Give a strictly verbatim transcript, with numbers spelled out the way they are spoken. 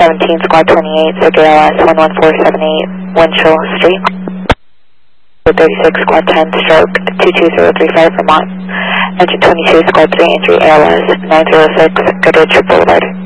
seventeen, squad twenty-eight, so G L S one one four seven eight, Winchell Street. thirty-six, squad ten, stroke two two zero three five, Vermont. Engine twenty-two, squad three, entry A L S nine zero six, Goodrich Boulevard.